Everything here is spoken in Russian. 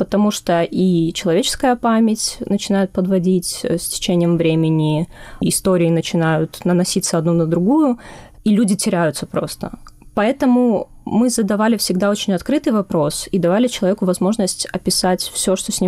потому что и человеческая память начинает подводить с течением времени, истории начинают наноситься одну на другую, и люди теряются просто. Поэтому мы задавали всегда очень открытый вопрос и давали человеку возможность описать все, что с ним